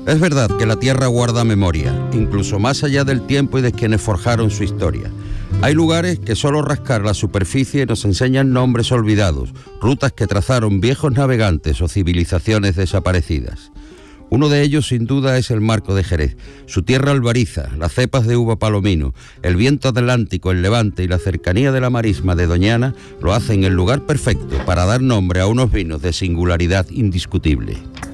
Es verdad que la tierra guarda memoria, incluso más allá del tiempo y de quienes forjaron su historia. Hay lugares que solo rascar la superficie nos enseñan nombres olvidados, rutas que trazaron viejos navegantes o civilizaciones desaparecidas. Uno de ellos sin duda es el Marco de Jerez. Su tierra albariza, las cepas de uva palomino, el viento atlántico, el levante y la cercanía de la marisma de Doñana lo hacen el lugar perfecto para dar nombre a unos vinos de singularidad indiscutible.